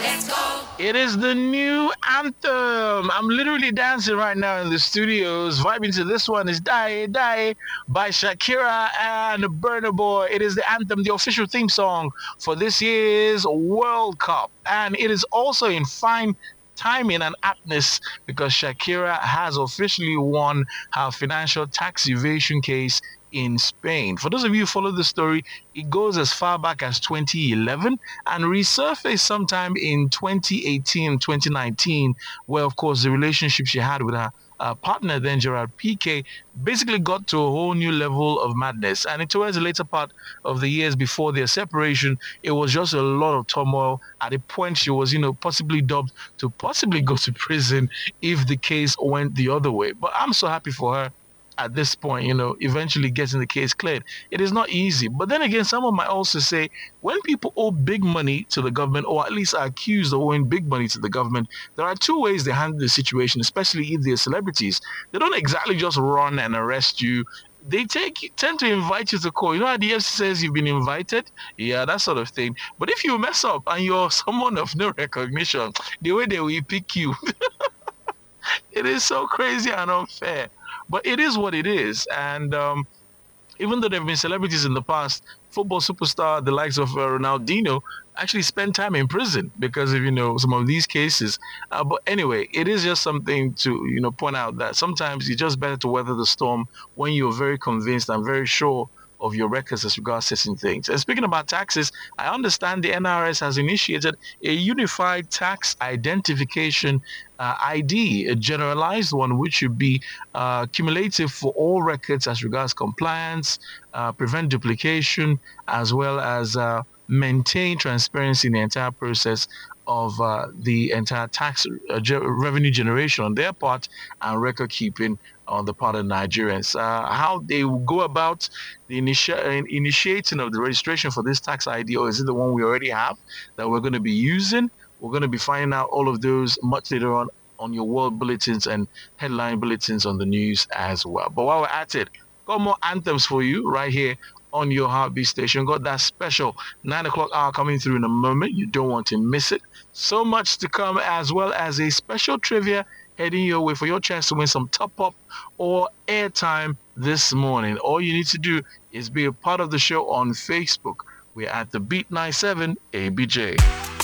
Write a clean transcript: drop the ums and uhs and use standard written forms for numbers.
It is the new anthem. I'm literally dancing right now in the studios. Vibing to this one is Die Die by Shakira and Burna Boy. It is the anthem, the official theme song for this year's World Cup. And it is also in fine timing and aptness because Shakira has officially won her financial tax evasion case in Spain. For those of you who follow the story, it goes as far back as 2011 and resurfaced sometime in 2018, 2019, where, of course, the relationship she had with her partner, then Gerard Piqué, basically got to a whole new level of madness. And towards the later part of the years before their separation, it was just a lot of turmoil. At a point, she was, possibly dubbed to possibly go to prison if the case went the other way. But I'm so happy for her at this point, eventually getting the case cleared. It is not easy. But then again, someone might also say when people owe big money to the government, or at least are accused of owing big money to the government, there are two ways they handle the situation, especially if they're celebrities. They don't exactly just run and arrest you. They tend to invite you to court. You know how the EFCC says you've been invited? Yeah, that sort of thing. But if you mess up and you're someone of no recognition, the way they will pick you, it is so crazy and unfair. But it is what it is. And even though there have been celebrities in the past, football superstar, the likes of Ronaldinho, actually spent time in prison because of, some of these cases. But anyway, it is just something to, point out that sometimes it's just better to weather the storm when you're very convinced and very sure of your records as regards certain things. And speaking about taxes, I understand the NRS has initiated a unified tax identification ID, a generalized one, which should be cumulative for all records as regards compliance, prevent duplication, as well as maintain transparency in the entire process of the entire tax revenue generation on their part and record keeping on the part of Nigerians. How they will go about the initiating of the registration for this tax ID, or is it the one we already have that we're going to be using? We're going to be finding out all of those much later on your world bulletins and headline bulletins on the news as well. But while we're at it, got more anthems for you right here on your Heartbeat station. Got that special 9 o'clock hour coming through in a moment. You don't want to miss it. So much to come, as well as a special trivia heading your way for your chance to win some top-up or airtime this morning. All you need to do is be a part of the show on Facebook. We're at the Beat 97 ABJ.